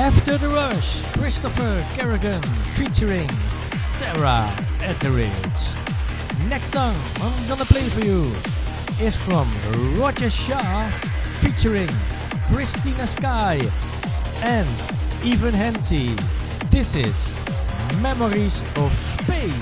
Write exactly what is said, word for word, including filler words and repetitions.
After the Rush, Christopher Kerrigan featuring Sarah Etheridge. Next song I'm gonna play for you is from Roger Shah featuring Christina Sky and Evan Henty. This is Memories of Space.